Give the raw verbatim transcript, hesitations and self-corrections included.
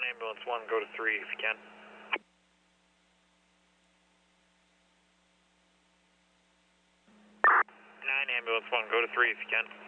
ambulance one, go to three if you can. nine ambulance one, go to three if you can.